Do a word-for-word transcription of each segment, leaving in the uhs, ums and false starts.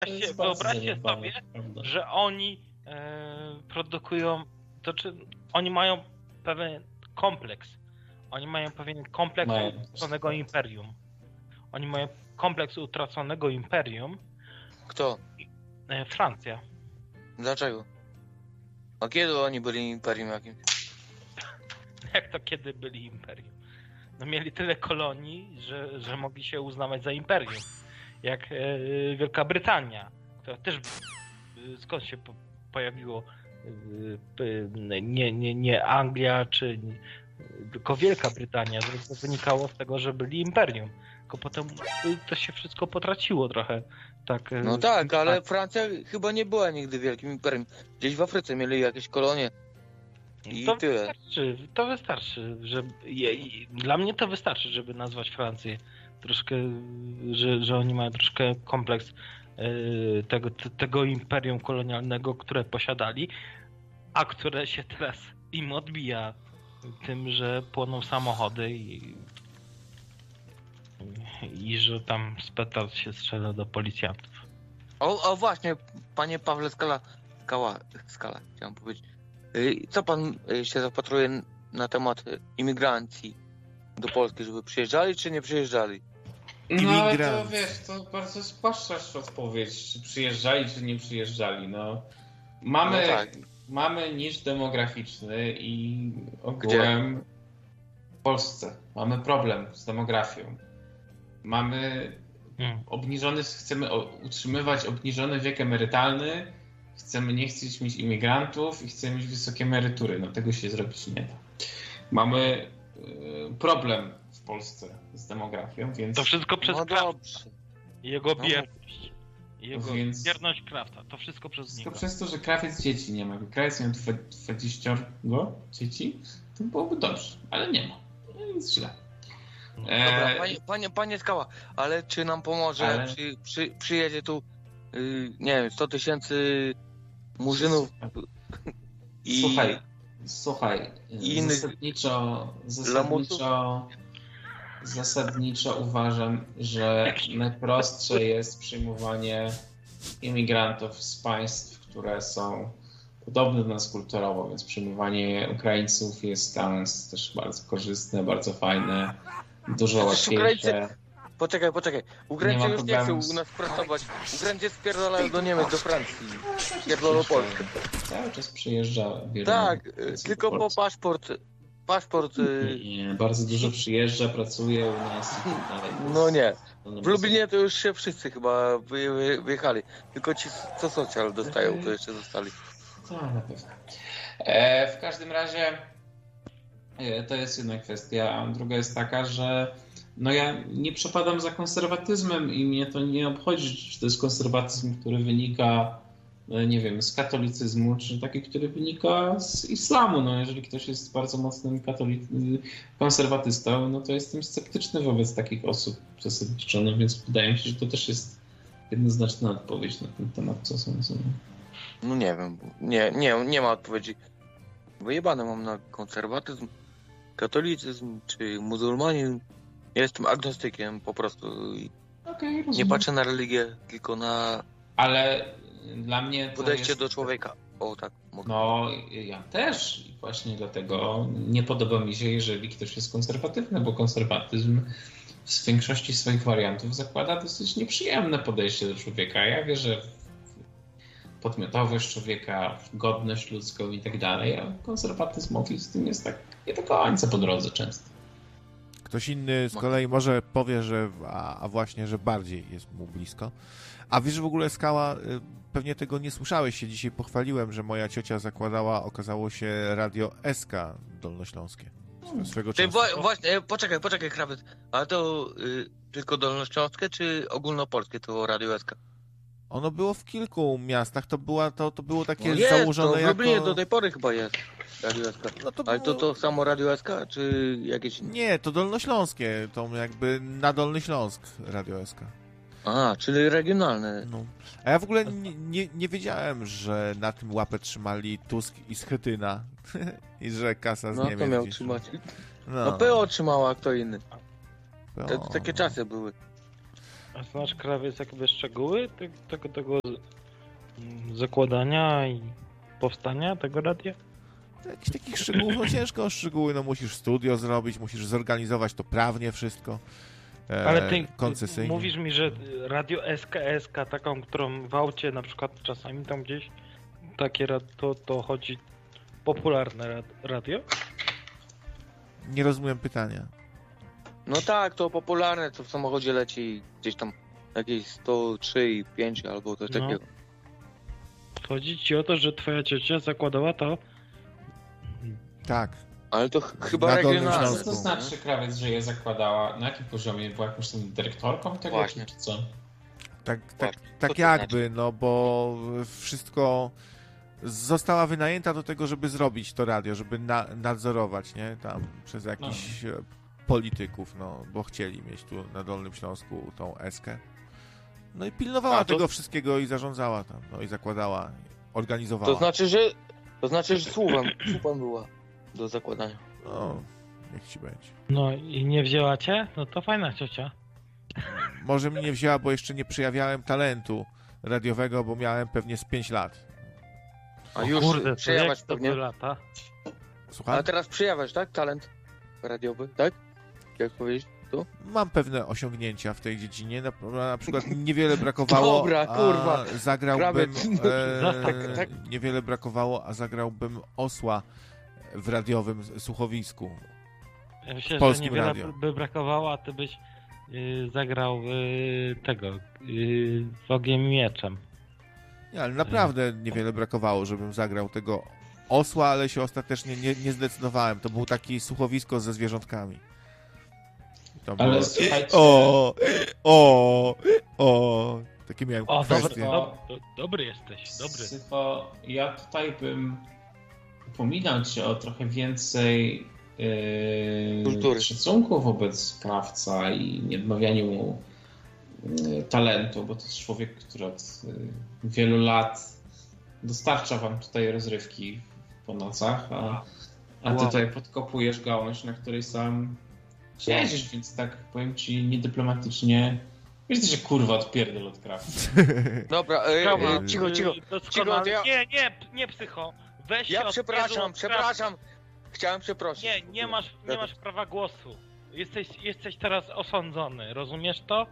Wyobraźcie, wyobraźcie sobie, prawda? Że oni e, produkują, to czy oni mają pewien kompleks. Oni mają pewien kompleks mają. utraconego imperium. Oni mają kompleks utraconego imperium. Kto? E, Francja. Dlaczego? A kiedy oni byli imperium jakimś? Jak to kiedy byli imperium? No mieli tyle kolonii, że, że mogli się uznawać za imperium. Jak e, Wielka Brytania, która też e, skąd się po, pojawiło e, e, nie, nie, nie Anglia, czy nie, tylko Wielka Brytania. To wynikało z tego, że byli imperium. Tylko potem to się wszystko potraciło trochę. Tak, e, no tak, ale tak. Francja chyba nie była nigdy wielkim imperium. Gdzieś w Afryce mieli jakieś kolonie. I to tyle. Wystarczy, to wystarczy, że je, dla mnie to wystarczy, żeby nazwać Francję troszkę, że, że oni mają troszkę kompleks y, tego, tego imperium kolonialnego, które posiadali, a które się teraz im odbija tym, że płoną samochody i, i że tam z petard się strzela do policjantów. O, o właśnie, panie Pawle Skala, Skala, Skala, chciałem powiedzieć. Co pan się zapatruje na temat imigrancji do Polski, żeby przyjeżdżali czy nie przyjeżdżali? No ale to wiesz, to bardzo spłaszczasz odpowiedź, czy przyjeżdżali, czy nie przyjeżdżali. No, mamy, no tak. mamy niż demograficzny i ogółem Gdzie? w Polsce. Mamy problem z demografią. Mamy hmm. obniżony, chcemy utrzymywać obniżony wiek emerytalny, chcemy, nie chcemy mieć imigrantów i chcemy mieć wysokie emerytury. No tego się zrobić nie da. Mamy y, problem w Polsce z demografią, więc... To wszystko przez no Krafta. Jego bierność. Jego więc... bierność Krafta. To wszystko przez wszystko niego. Przez to, że Krawiec dzieci nie ma. Gdyby Krawiec miał dwadzieścia dzieci, to byłoby dobrze. Ale nie ma. No nic źle. Dobra, panie, panie, panie Skała, ale czy nam pomoże, ale... przy, przy, przyjedzie tu yy, nie wiem, sto tysięcy murzynów i... Słuchaj, słuchaj, I zasadniczo, zasadniczo, zasadniczo uważam, że najprostsze jest przyjmowanie imigrantów z państw, które są podobne do nas kulturowo, więc przyjmowanie Ukraińców jest tam też bardzo korzystne, bardzo fajne, dużo łatwiejsze. Poczekaj, poczekaj. Ukraińcy już nie chcą u nas pracować. Ukraińcy spierdalają do Niemiec, do Francji. Pierdolą Polskę. Cały czas przyjeżdża wiele. Tak, tylko po paszport. Paszport. Nie, nie, bardzo dużo przyjeżdża, pracuje u nas i tak dalej. No nie. W Lublinie to już się wszyscy chyba wyjechali. Tylko ci, co socjal dostają, to jeszcze zostali. Tak, na pewno. E, w każdym razie e, to jest jedna kwestia. A druga jest taka, że no ja nie przepadam za konserwatyzmem i mnie to nie obchodzi, czy to jest konserwatyzm, który wynika, nie wiem, z katolicyzmu, czy taki, który wynika z islamu. No jeżeli ktoś jest bardzo mocnym katolic- konserwatystą, no to jestem sceptyczny wobec takich osób zasadniczo, no więc wydaje mi się, że to też jest jednoznaczna odpowiedź na ten temat, co sądzę. No nie wiem, nie, nie, nie ma odpowiedzi. Wyjebane mam na konserwatyzm, katolicyzm, czy muzułmanizm. Ja jestem agnostykiem po prostu. Okay, nie patrzę na religię, tylko na... Ale dla mnie to podejście jest... do człowieka. O tak. Mogę. No ja też i właśnie dlatego nie podoba mi się, jeżeli ktoś jest konserwatywny, bo konserwatyzm w większości swoich wariantów zakłada dosyć nieprzyjemne podejście do człowieka. Ja wierzę w podmiotowość człowieka, w godność ludzką i tak dalej, a konserwatyzmowi z tym jest tak nie do końca po drodze często. Ktoś inny z kolei może powie, że a, a właśnie, że bardziej jest mu blisko. A wiesz, w ogóle Skała, pewnie tego nie słyszałeś, się dzisiaj pochwaliłem, że moja ciocia zakładała, okazało się, radio S K dolnośląskie. Swego czasu. Ty, właśnie, poczekaj, poczekaj, Krawiec. Ale to y, tylko dolnośląskie, czy ogólnopolskie to radio S K? Ono było w kilku miastach, to, była, to, to było takie no jest, założone to w Lublinie jako... do tej pory chyba jest Radio S K. No to Ale było... to to samo Radio S K, czy jakieś inne? Nie, to dolnośląskie, to jakby na Dolny Śląsk Radio S K. A, czyli regionalne. No. A ja w ogóle nie, nie, nie wiedziałem, że na tym łapę trzymali Tusk i Schetyna i że kasa z no, Niemiec... No to miał trzymać. No, no P O trzymała, a kto inny. To, to takie czasy były. A znasz, Krawiec, jakby szczegóły tego, tego, tego zakładania i powstania tego radia? Jakichś takich szczegółów, no ciężko o szczegóły, no musisz studio zrobić, musisz zorganizować to prawnie wszystko. E, Ale ty koncesyjnie. mówisz mi, że radio S K S K, taką, którą w aucie na przykład czasami tam gdzieś, takie to, to chodzi popularne radio? Nie rozumiem pytania. No tak, to popularne, co w samochodzie leci gdzieś tam jakieś sto trzy i pięć albo coś No. takiego. Chodzi ci o to, że twoja ciocia zakładała to? Tak. Ale to ch- chyba Na Dolnym regionalne. Co Śląsku. to znaczy, Krawiec, że je zakładała? Na jakim poziomie? Była jakąś tam dyrektorką tego, Właśnie. czy co? Tak, tak, Właśnie. Co tak to jakby, znaczy? no bo wszystko została wynajęta do tego, żeby zrobić to radio, żeby na, nadzorować, nie? Tam przez jakichś no. polityków, no, bo chcieli mieć tu na Dolnym Śląsku tą eskę. No i pilnowała A, to- tego wszystkiego i zarządzała tam, no i zakładała, organizowała. To znaczy, że to znaczy, że słupem, słupem była do zakładania. No, niech ci będzie. No i nie wzięła cię? No to fajna ciocia. Może mnie nie wzięła, bo jeszcze nie przejawiałem talentu radiowego, bo miałem pewnie z pięć lat. A O już kurde, to przejawiasz jak to pewnie. były lata? Słucham? Ale teraz przejawiasz, tak? Talent radiowy, tak? Jak powiedzieć? Tu? Mam pewne osiągnięcia w tej dziedzinie. Na, na przykład niewiele brakowało, Dobra, kurwa. a zagrałbym... Krawiec. E, Tak, tak. Niewiele brakowało, a zagrałbym osła w radiowym słuchowisku. Ja myślę, że Polskim niewiele radio. by brakowało, a ty byś y, zagrał y, tego y, z Ogniem i Mieczem. Nie, ale naprawdę niewiele brakowało, żebym zagrał tego osła, ale się ostatecznie nie, nie zdecydowałem. To był taki słuchowisko ze zwierzątkami. To Ale było... słuchajcie... O, o, o. Takie miałem O, kwestie. dobry, dob, do, dobry jesteś, dobry. Psycho, ja tutaj bym upominał cię o trochę więcej yy, Kultury. szacunku wobec krawca i nie odmawianiu mu yy, talentu, bo to jest człowiek, który od yy, wielu lat dostarcza wam tutaj rozrywki po nocach, a, a ty Wow. tutaj podkopujesz gałąź, na której sam siedzisz, więc tak powiem ci niedyplomatycznie. Wiesz, że kurwa odpierdol od krawca. Dobra, e, Brawo, e, cicho, cicho. y, doskonale. Cicho, ja- Nie, nie, nie psycho. Weź się Ja od przepraszam, od przepraszam. Chciałem przeprosić. Nie, nie masz, nie masz prawa głosu. Jesteś, jesteś teraz osądzony, rozumiesz to?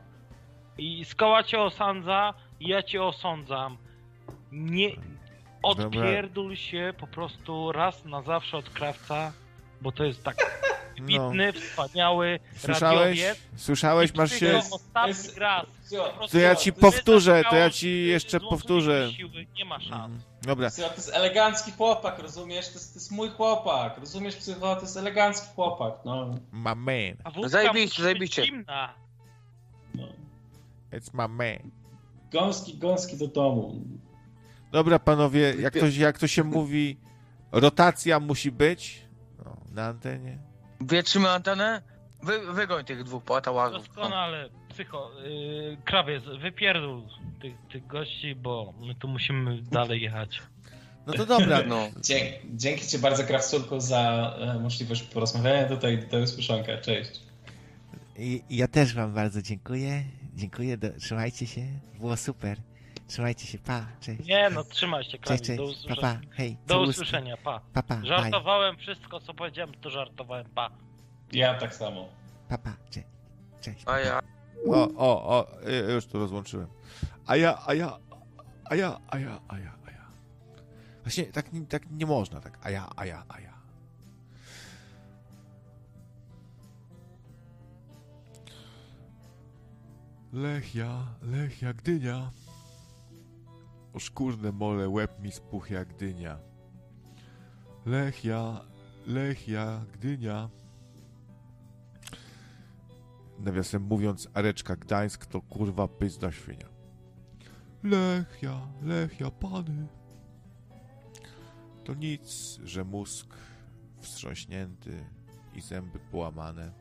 I skała cię osądza, ja cię osądzam. Nie... Odpierdol się po prostu raz na zawsze od krawca, bo to jest tak wybitny, wspaniały Słyszałeś? radiowiec. Słyszałeś? I Masz psycho się... ostatni Jest- raz. Po prostu To ja ci wy powtórzę, to ja zagrałeś, ci jeszcze złączyliście powtórzę. siły, nie ma szans. Mm, Dobra. Psycho, to jest elegancki chłopak, rozumiesz? To jest, to jest mój chłopak, rozumiesz, Psycho? To jest elegancki chłopak, no. My man. A wódka Zajebiście, musi być zajebiście. zimna. no. It's my man. Gąski, gąski do domu. Dobra, panowie, jak to, jak to się mówi, rotacja musi być no, na antenie. Wietrzymy antenę? Wy, wygoń tych dwóch patałagów. Doskonale, psycho. Yy, krawiec, wypierdol tych, tych gości, bo my tu musimy dalej jechać. No to dobra. No. Dzięki, dzięki ci bardzo, Krawculku, za e, możliwość porozmawiania tutaj. Do usłyszonka. Cześć. I, ja też wam bardzo dziękuję. Dziękuję, do, trzymajcie się. Było super. Trzymajcie się, pa, cześć. Nie no, trzymaj się, Cześć, krawiec. cześć, Do pa, usłyszenia. pa, hej. Do całuski. usłyszenia, pa. Pa, pa, bye. Żartowałem wszystko, co powiedziałem, to żartowałem, pa. Ja tak samo. Pa, pa, cześć. Cześć. A ja. O, o, o, y, już tu rozłączyłem. A ja, a ja, a ja, a ja, a ja, a ja. Właśnie tak, nie- tak nie można, tak. A ja, a ja, a ja. Lechia, Lechia, Gdynia. Oż kurde mole, łeb mi spuch jak dynia. Lechia, Lechia, Gdynia. Nawiasem mówiąc, Areczka Gdańsk to kurwa pyzda świnia. Lechia, Lechia, pany. To nic, że mózg wstrząśnięty i zęby połamane.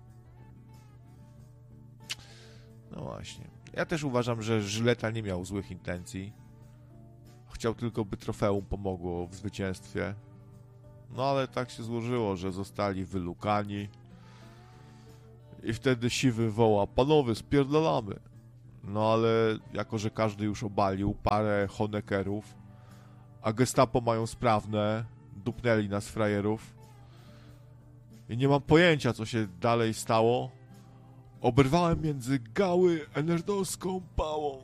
No właśnie. Ja też uważam, że Żyleta nie miał złych intencji. Chciał tylko, by trofeum pomogło w zwycięstwie. No ale tak się złożyło, że zostali wylukani. I wtedy Siwy woła: panowie, spierdolamy. No ale jako, że każdy już obalił parę Honeckerów, a Gestapo mają sprawne, dupnęli nas frajerów i nie mam pojęcia, co się dalej stało. Oberwałem między gały enerdowską pałą.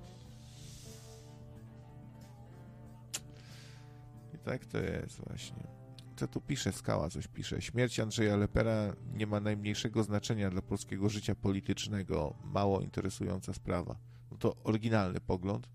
I tak to jest właśnie. Co tu pisze? Skała coś pisze. Śmierć Andrzeja Lepera nie ma najmniejszego znaczenia dla polskiego życia politycznego. Mało interesująca sprawa. No to oryginalny pogląd.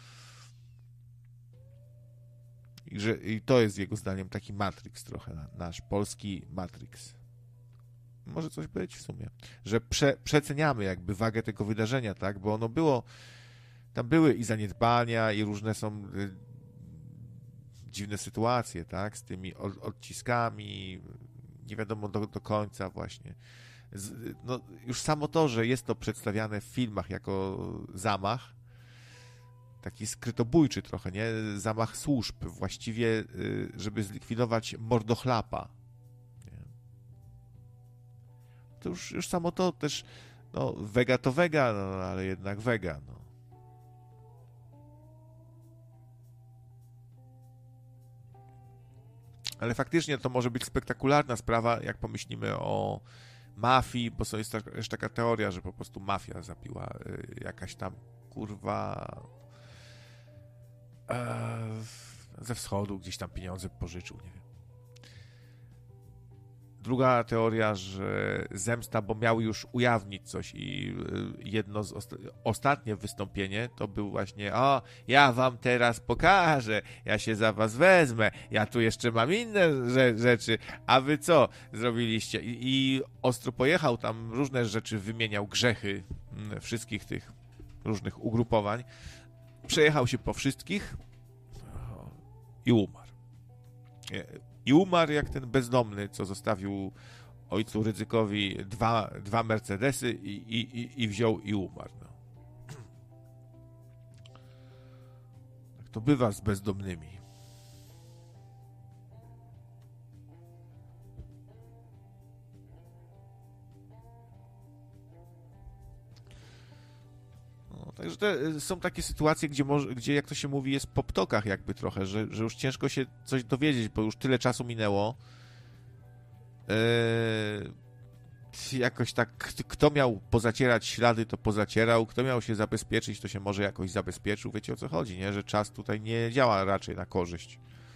I, że, I to jest jego zdaniem taki Matrix trochę. Nasz polski Matrix. Może coś być w sumie. Że prze, przeceniamy jakby wagę tego wydarzenia, tak? Bo ono było... Tam były i zaniedbania, i różne są... Y, dziwne sytuacje, tak, z tymi odciskami, nie wiadomo do, do końca właśnie. Z, no, już samo to, że jest to przedstawiane w filmach jako zamach, taki skrytobójczy trochę, nie? Zamach służb właściwie, żeby zlikwidować mordochlapa. Nie? To już, już samo to też, no, wega to wega, no, ale jednak wega, no. Ale faktycznie to może być spektakularna sprawa, jak pomyślimy o mafii, bo to jest też taka teoria, że po prostu mafia zabiła y, jakaś tam kurwa e, ze wschodu, gdzieś tam pieniądze pożyczył, nie wiem. Druga teoria, że zemsta, bo miał już ujawnić coś i jedno z osta- ostatnie wystąpienie to był właśnie: o, ja wam teraz pokażę, ja się za was wezmę, ja tu jeszcze mam inne rze- rzeczy, a wy co zrobiliście? I, i ostro pojechał, tam różne rzeczy wymieniał, grzechy wszystkich tych różnych ugrupowań. Przejechał się po wszystkich i umarł. I umarł jak ten bezdomny, co zostawił ojcu Rydzykowi dwa, dwa Mercedesy i, i, i, i wziął i umarł. No. Tak to bywa z bezdomnymi. No, także te, są takie sytuacje, gdzie, może, gdzie, jak to się mówi, jest po ptokach jakby trochę, że, że już ciężko się coś dowiedzieć, bo już tyle czasu minęło. Eee, jakoś tak, kto miał pozacierać ślady, to pozacierał, kto miał się zabezpieczyć, to się może jakoś zabezpieczył. Wiecie, o co chodzi, nie? Że czas tutaj nie działa raczej na korzyść.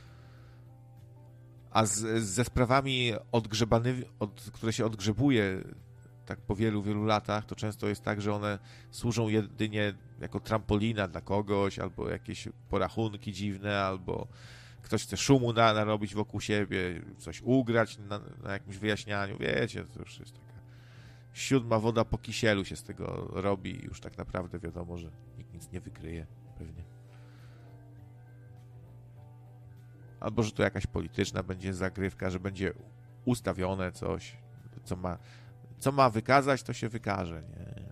A z, ze sprawami odgrzebanymi, od, które się odgrzebuje tak po wielu, wielu latach, to często jest tak, że one służą jedynie jako trampolina dla kogoś, albo jakieś porachunki dziwne, albo ktoś chce szumu na, narobić wokół siebie, coś ugrać na, na jakimś wyjaśnianiu. Wiecie, to już jest taka siódma woda po kisielu się z tego robi i już tak naprawdę wiadomo, że nikt nic nie wykryje pewnie. Albo, że to jakaś polityczna będzie zagrywka, że będzie ustawione coś, co ma Co ma wykazać, to się wykaże, nie?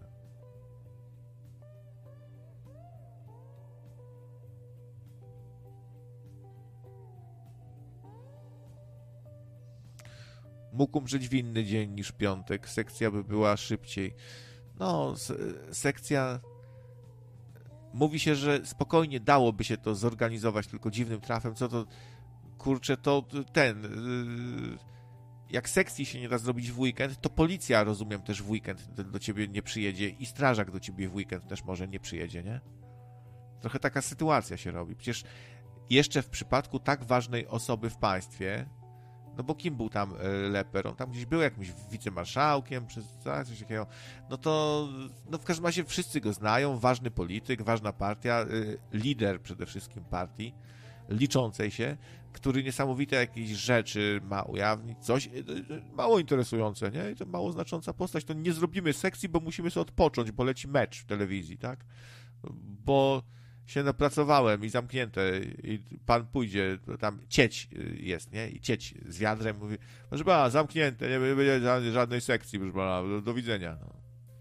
Mógł umrzeć w inny dzień niż piątek. Sekcja by była szybciej. No, sekcja... Mówi się, że spokojnie dałoby się to zorganizować, tylko dziwnym trafem. Co to... Kurczę, to ten... Jak sekcji się nie da zrobić w weekend, to policja, rozumiem, też w weekend do, do ciebie nie przyjedzie i strażak do ciebie w weekend też może nie przyjedzie, nie? Trochę taka sytuacja się robi. Przecież jeszcze w przypadku tak ważnej osoby w państwie, no bo kim był tam Leper? On tam gdzieś był jakimś wicemarszałkiem, czy coś takiego. No to no w każdym razie wszyscy go znają, ważny polityk, ważna partia, lider przede wszystkim partii, liczącej się, który niesamowite jakieś rzeczy ma ujawnić, coś mało interesujące, nie? I to mało znacząca postać. To nie zrobimy sekcji, bo musimy sobie odpocząć, bo leci mecz w telewizji, tak? Bo się napracowałem i zamknięte i pan pójdzie, tam cieć jest, nie? I cieć z wiadrem mówi, proszę pana, zamknięte, nie będzie żadnej sekcji, proszę pana, do, do widzenia. No.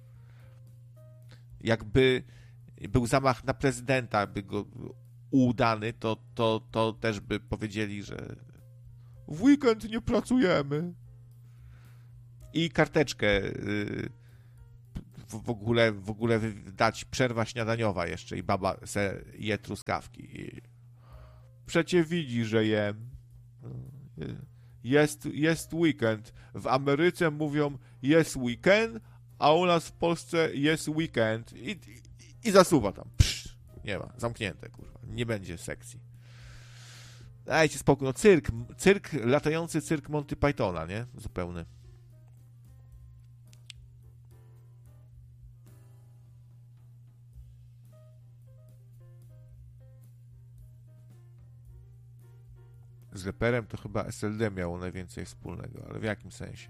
Jakby był zamach na prezydenta, by go udany, to, to, to też by powiedzieli, że w weekend nie pracujemy. I karteczkę w ogóle, w ogóle dać przerwa śniadaniowa jeszcze i baba se je truskawki. I przecie widzi, że jem. Jest, jest weekend. W Ameryce mówią jest weekend, a u nas w Polsce jest weekend. I, i, i zasuwa tam. Psz, nie ma. Zamknięte, kurwa. Nie będzie sekcji. Dajcie spokój. No cyrk. Cyrk, latający cyrk Monty Pythona, nie? Zupełny. Z reperem to chyba S L D miało najwięcej wspólnego, ale w jakim sensie?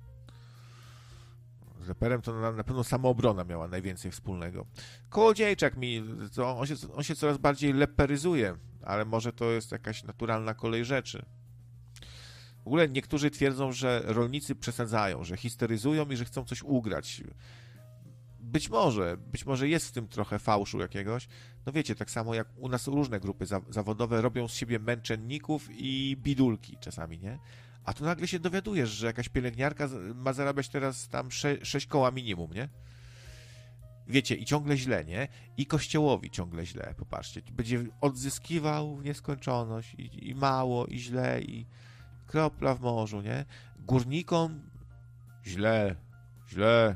Z reperem to na, na pewno samoobrona miała najwięcej wspólnego. Kołodziejczak mi, to on, się, on się coraz bardziej leperyzuje, ale może to jest jakaś naturalna kolej rzeczy. W ogóle niektórzy twierdzą, że rolnicy przesadzają, że histeryzują i że chcą coś ugrać. Być może, być może jest w tym trochę fałszu jakiegoś. No wiecie, tak samo jak u nas różne grupy za- zawodowe robią z siebie męczenników i bidulki czasami, nie? A tu nagle się dowiadujesz, że jakaś pielęgniarka ma zarabiać teraz tam sze- sześć koła minimum, nie? Wiecie, i ciągle źle, nie? I kościołowi ciągle źle, popatrzcie. Będzie odzyskiwał w nieskończoność i, i mało, i źle, i kropla w morzu, nie? Górnikom źle, źle.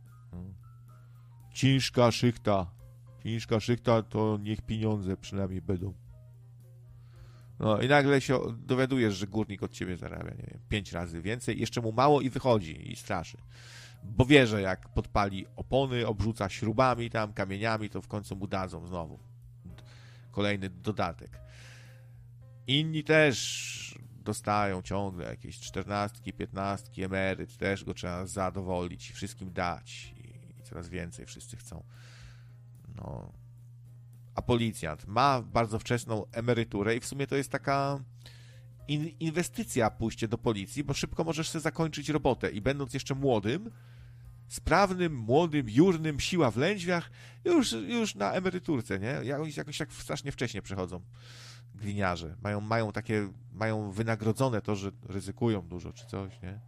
Ciężka szychta. Ciężka szychta to niech pieniądze przynajmniej będą. No i nagle się dowiadujesz, że górnik od ciebie zarabia, nie wiem, pięć razy więcej, jeszcze mu mało i wychodzi i straszy. Bo wie, że jak podpali opony, obrzuca śrubami tam, kamieniami, to w końcu mu dadzą znowu. Kolejny dodatek. Inni też dostają ciągle jakieś czternastki, piętnastki, emeryt, też go trzeba zadowolić, wszystkim dać. Coraz więcej wszyscy chcą. No. A policjant ma bardzo wczesną emeryturę i w sumie to jest taka in inwestycja pójście do policji, bo szybko możesz sobie zakończyć robotę i będąc jeszcze młodym, sprawnym, młodym, jurnym, siła w lędźwiach, już, już na emeryturce, nie? Jakoś, jakoś tak strasznie wcześnie przechodzą gliniarze. Mają, mają takie, mają wynagrodzone to, że ryzykują dużo czy coś, nie?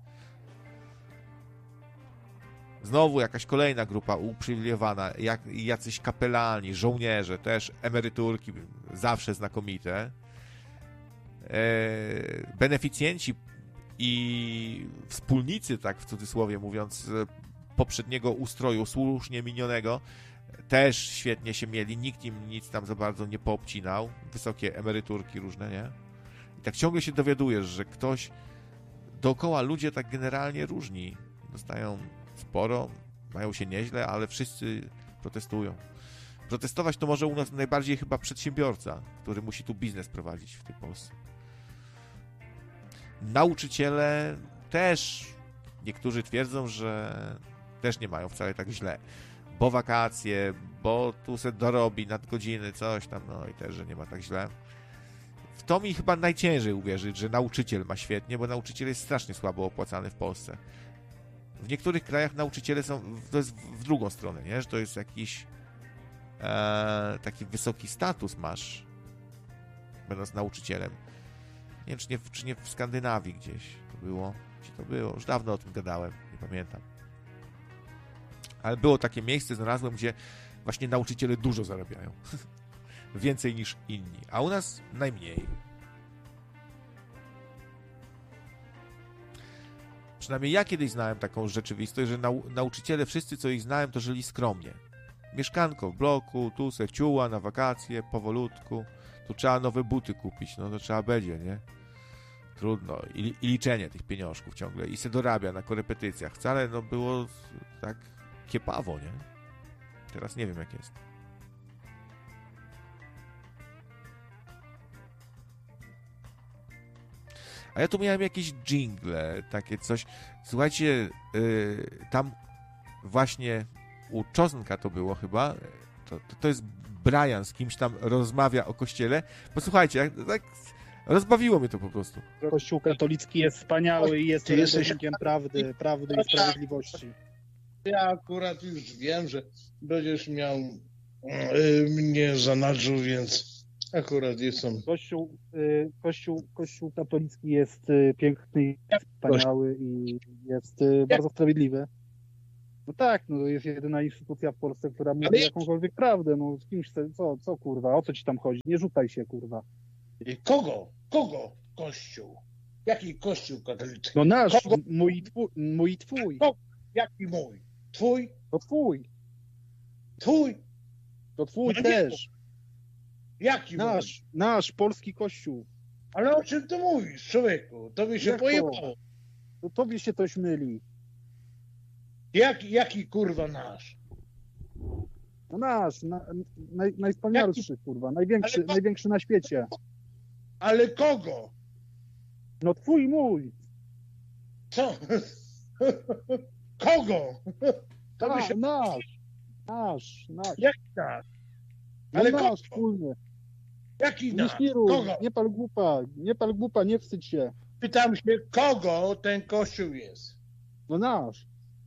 Znowu jakaś kolejna grupa uprzywilejowana, jak, jacyś kapelani, żołnierze, też emeryturki, zawsze znakomite. E, beneficjenci i wspólnicy, tak w cudzysłowie mówiąc, poprzedniego ustroju słusznie minionego, też świetnie się mieli, nikt im nic tam za bardzo nie poobcinał. Wysokie emeryturki różne, nie? I tak ciągle się dowiadujesz, że ktoś dookoła ludzie tak generalnie różni. Dostają sporo, mają się nieźle, ale wszyscy protestują. Protestować to może u nas najbardziej chyba przedsiębiorca, który musi tu biznes prowadzić w tej Polsce. Nauczyciele też, niektórzy twierdzą, że też nie mają wcale tak źle, bo wakacje, bo tu se dorobi nadgodziny, coś tam, no i też, że nie ma tak źle. W to mi chyba najciężej uwierzyć, że nauczyciel ma świetnie, bo nauczyciel jest strasznie słabo opłacany w Polsce. W niektórych krajach nauczyciele są, to jest w drugą stronę, nie? Że to jest jakiś e, taki wysoki status masz, będąc nauczycielem. Nie wiem, czy nie, czy nie w Skandynawii gdzieś to było, gdzie to było, już dawno o tym gadałem, nie pamiętam. Ale było takie miejsce, znalazłem, gdzie właśnie nauczyciele dużo zarabiają. Więcej niż inni, a u nas najmniej. Przynajmniej ja kiedyś znałem taką rzeczywistość, że nau nauczyciele, wszyscy co ich znałem, to żyli skromnie. Mieszkanko w bloku, tu se ciuła na wakacje, powolutku. Tu trzeba nowe buty kupić, no to trzeba będzie, nie? Trudno. I, i liczenie tych pieniążków ciągle. I se dorabia na korepetycjach. Wcale no było tak kiepawo, nie? Teraz nie wiem jak jest. A ja tu miałem jakieś jingle, takie coś. Słuchajcie, yy, tam właśnie u Czosnka to było chyba. To, to, to jest Brian, z kimś tam rozmawia o kościele. Posłuchajcie, jak, tak rozbawiło mnie to po prostu. Kościół katolicki jest wspaniały i jest reprezentantem prawdy, prawdy i sprawiedliwości. Ja akurat już wiem, że będziesz miał yy, mnie za nadżu, więc akurat jestem. Kościół, y, kościół, kościół katolicki jest y, piękny, wspaniały i jest y, bardzo sprawiedliwy. No tak, no to jest jedyna instytucja w Polsce, która mówi jakąkolwiek prawdę. No z kimś, co, co kurwa, o co ci tam chodzi? Nie rzucaj się, kurwa. I kogo? Kogo kościół? Jaki kościół katolicki? No nasz, Kogo? mój i twój. Mój i twój. Kogo? Jaki mój? Twój? To twój. Twój? To twój No nie, też. Jaki mój? Nasz, nasz polski kościół. Ale o czym ty mówisz, człowieku? To mi się Jak to? pojebało. To tobie się coś myli. Jak, jaki kurwa nasz? No nasz, na, naj, najwspanialszy, kurwa, największy, Ale- największy na świecie. Ale kogo? No twój, mój. Co? Kogo? To mi A, się... nasz, nasz, nasz. Jak nasz? No Ale nasz, kogo? wspólny. Jaki Nie nasz? świruj, Kogo? nie pal głupa, nie pal głupa, nie wstydź się. Pytam się, kogo ten kościół jest? No nasz.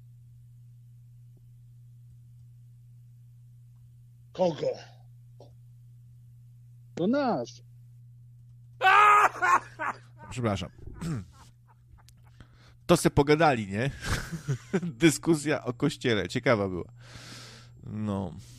Kogo? No nasz. Przepraszam. To se pogadali, nie? Dyskusja o kościele. Ciekawa była. No.